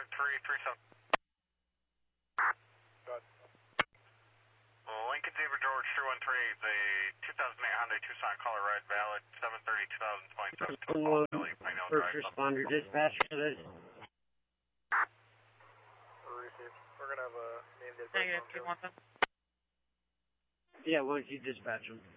337. Lincoln Zebra George 3138, the 2008 Hyundai Tucson caller ride valid 7/30/2027. First responder dispatch to this. We're going to have a named Negative, do you want them? Yeah, why don't you dispatch them?